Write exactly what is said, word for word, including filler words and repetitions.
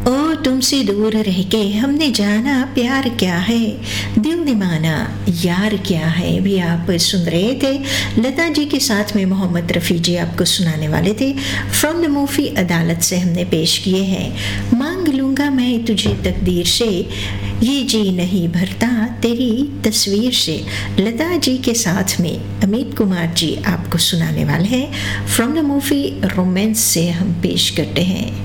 ओ तुमसे दूर रह के हमने जाना प्यार क्या है, दिल ने माना यार क्या है। भी आप सुन रहे थे लता जी के साथ में मोहम्मद रफ़ी जी आपको सुनाने वाले थे। फ्रॉम द मूवी अदालत से हमने पेश किए हैं मांग लूँगा मैं तुझे तकदीर से, ये जी नहीं भरता तेरी तस्वीर से। लता जी के साथ में अमित कुमार जी आपको सुनाने वाले हैं। फ्रॉम द मूवी रोमांस से हम पेश करते हैं